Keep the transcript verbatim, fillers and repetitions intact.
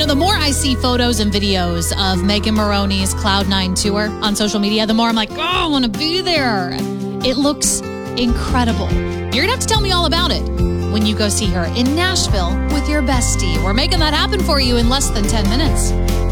the more I see photos and videos of Megan Moroney's Cloud Nine tour on social media, the more I'm like, oh, I want to be there. It looks incredible. You're going to have to tell me all about it when you go see her in Nashville with your bestie. We're making that happen for you in less than ten minutes.